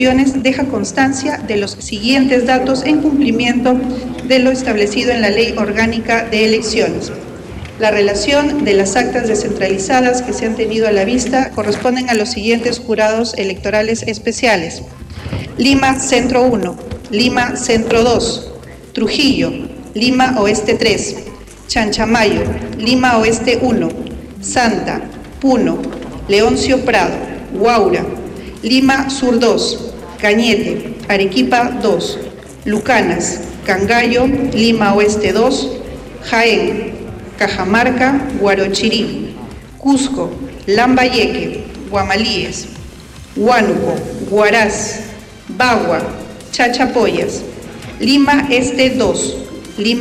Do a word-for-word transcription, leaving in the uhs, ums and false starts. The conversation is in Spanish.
deja constancia de los siguientes datos en cumplimiento de lo establecido en la Ley Orgánica de Elecciones. La relación de las actas descentralizadas que se han tenido a la vista corresponden a los siguientes jurados electorales especiales: Lima Centro uno, Lima Centro dos, Trujillo, Lima Oeste tres, Chanchamayo, Lima Oeste uno, Santa, Puno, Leoncio Prado, Huaura, Lima Sur dos, Cañete, Arequipa dos, Lucanas, Cangallo, Lima Oeste dos, Jaén, Cajamarca, Huarochirí, Cusco, Lambayeque, Guamalíes, Huánuco, Huaraz, Bagua, Chachapoyas, Lima Este dos,